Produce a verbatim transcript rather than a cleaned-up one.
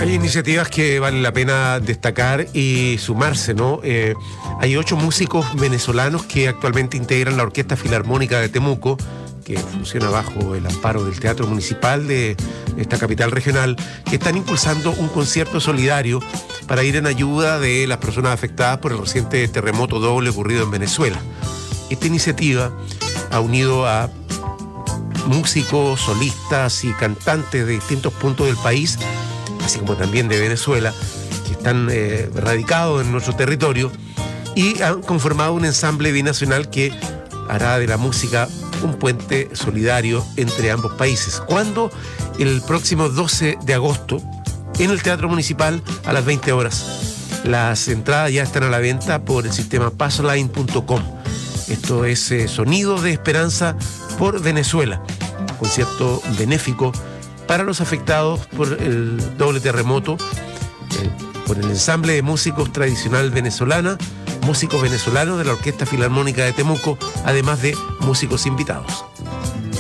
Hay iniciativas que vale la pena destacar y sumarse, ¿no? Eh, hay ocho músicos venezolanos que actualmente integran la Orquesta Filarmónica de Temuco, que funciona bajo el amparo del Teatro Municipal de esta capital regional, que están impulsando un concierto solidario para ir en ayuda de las personas afectadas por el reciente terremoto doble ocurrido en Venezuela. Esta iniciativa ha unido a músicos, solistas y cantantes de distintos puntos del país, así como también de Venezuela, que están eh, radicados en nuestro territorio y han conformado un ensamble binacional que hará de la música un puente solidario entre ambos países. ¿Cuándo? El próximo doce de agosto en el Teatro Municipal a las veinte horas. Las entradas ya están a la venta por el sistema passoline punto com. Esto es eh, Sonido de Esperanza por Venezuela, concierto benéfico para los afectados por el doble terremoto, eh, por el ensamble de músicos tradicional venezolana, músicos venezolanos de la Orquesta Filarmónica de Temuco, además de músicos invitados.